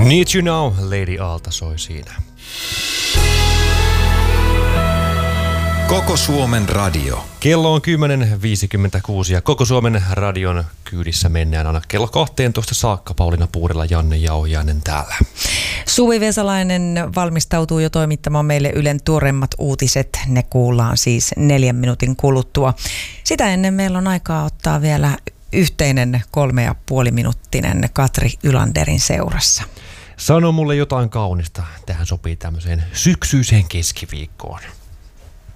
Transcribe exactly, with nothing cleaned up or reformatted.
Need You Now, Lady Aalta soi siinä. Koko Suomen radio. Kello on kymmenen viisikymmentäkuusi ja Koko Suomen radion kyydissä mennään aina kello kahteentoista saakka. Pauliina Puurila, Janne Jauhiainen täällä. Suvi Vesalainen valmistautuu jo toimittamaan meille Ylen tuoreimmat uutiset. Ne kuullaan siis neljän minuutin kuluttua. Sitä ennen meillä on aikaa ottaa vielä yhteinen kolme ja puoli minuuttinen Katri Ylanderin seurassa. Sano mulle jotain kaunista. Tähän sopii tämmöiseen syksyiseen keskiviikkoon.